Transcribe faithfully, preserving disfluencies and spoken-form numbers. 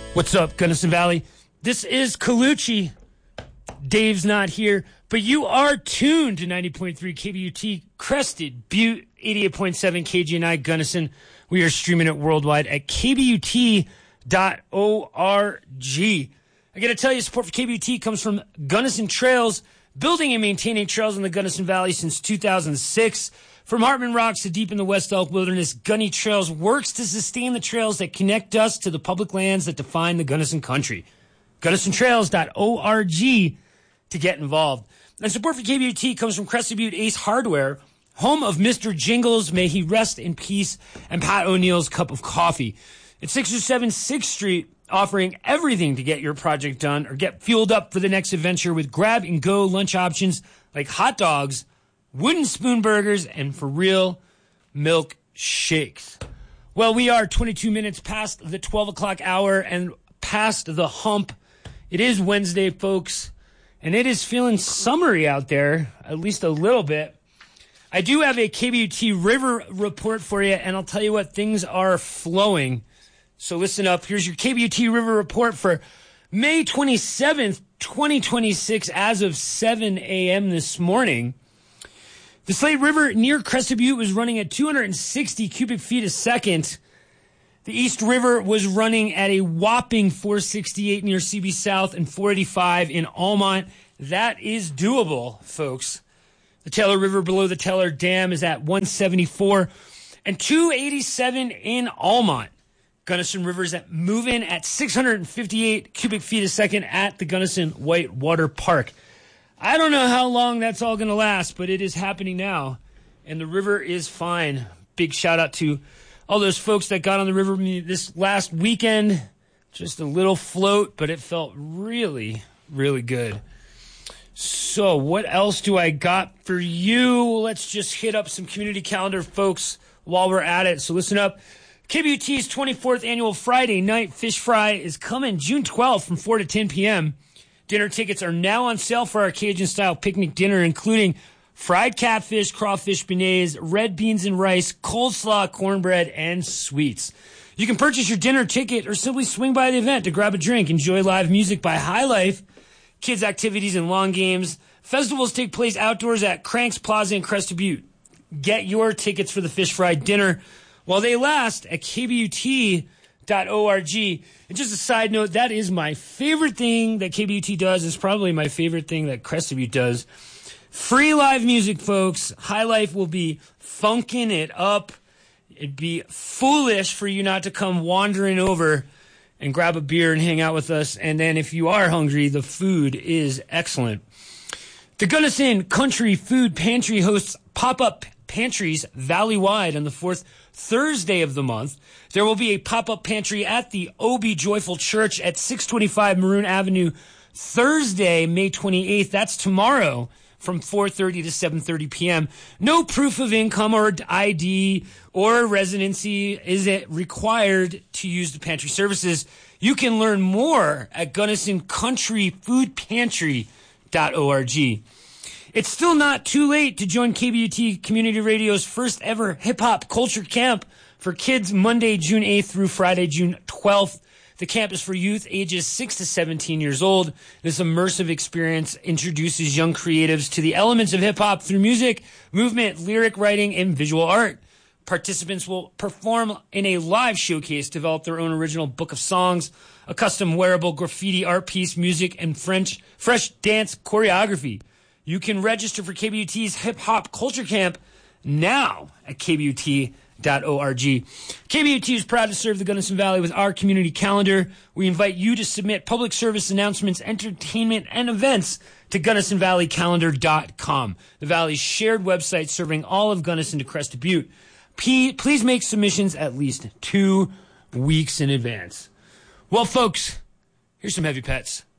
What's up, Gunnison Valley? This is Colucci. Dave's not here, but you are tuned to ninety point three K B U T Crested Butte, eighty-eight point seven K G N I Gunnison. We are streaming it worldwide at K B U T dot org. I got to tell you, support for K B U T comes from Gunnison Trails, building and maintaining trails in the Gunnison Valley since two thousand six. From Hartman Rocks to deep in the West Elk Wilderness, Gunny Trails works to sustain the trails that connect us to the public lands that define the Gunnison country. Gunnison Trails dot org to get involved. And support for K B U T comes from Crested Butte Ace Hardware, home of Mister Jingles, may he rest in peace, and Pat O'Neill's Cup of Coffee. It's six oh seven sixth Street, offering everything to get your project done or get fueled up for the next adventure with grab-and-go lunch options like hot dogs, wooden spoon burgers, and for real milk shakes. Well, we are twenty-two minutes past the twelve o'clock hour and past the hump. It is Wednesday, folks, and it is feeling summery out there, at least a little bit. I do have a K B U T River report for you, and I'll tell you what, things are flowing. So listen up. Here's your K B U T River report for May twenty-seventh, twenty twenty-six, as of seven a.m. this morning. The Slate River near Crested Butte was running at two hundred sixty cubic feet a second. The East River was running at a whopping four sixty-eight near C B South and four eighty-five in Almont. That is doable, folks. The Taylor River below the Taylor Dam is at one seventy-four and two eighty-seven in Almont. Gunnison River is at moving at six hundred fifty-eight cubic feet a second at the Gunnison Whitewater Park. I don't know how long that's all going to last, but it is happening now, and the river is fine. Big shout out to all those folks that got on the river this last weekend. Just a little float, but it felt really, really good. So what else do I got for you? Let's just hit up some community calendar, folks, while we're at it. So listen up. K B U T's twenty-fourth annual Friday night fish fry is coming June twelfth from four to ten p.m. Dinner tickets are now on sale for our Cajun-style picnic dinner, including fried catfish, crawfish beignets, red beans and rice, coleslaw, cornbread, and sweets. You can purchase your dinner ticket or simply swing by the event to grab a drink, enjoy live music by High Life, kids' activities and lawn games. Festivals take place outdoors at Cranks Plaza in Crested Butte. Get your tickets for the fish fry dinner while they last at K B U T dot org. And just a side note, that is my favorite thing that K B U T does. It's probably my favorite thing that Crested Butte does. Free live music, folks. High Life will be funking it up. It'd be foolish for you not to come wandering over and grab a beer and hang out with us. And then if you are hungry, the food is excellent. The Gunnison Country Food Pantry hosts pop-up pantries valley-wide on the fourth Thursday of the month. There will be a pop-up pantry at the O B Joyful Church at six twenty-five Maroon Avenue Thursday, May twenty-eighth. That's tomorrow from four thirty to seven thirty p.m. No proof of income or I D or residency is it required to use the pantry services. You can learn more at Gunnison Country Food Pantry dot org. It's still not too late to join K B U T Community Radio's first ever hip-hop culture camp for kids Monday, June eighth through Friday, June twelfth. The camp is for youth ages six to seventeen years old. This immersive experience introduces young creatives to the elements of hip-hop through music, movement, lyric writing, and visual art. Participants will perform in a live showcase, develop their own original book of songs, a custom wearable graffiti art piece, music, and French fresh dance choreography. You can register for K B U T's Hip Hop Culture Camp now at K B U T dot org. K B U T is proud to serve the Gunnison Valley with our community calendar. We invite you to submit public service announcements, entertainment, and events to Gunnison Valley Calendar dot com, the Valley's shared website serving all of Gunnison to Crested Butte. P- please make submissions at least two weeks in advance. Well, folks, here's some heavy pets.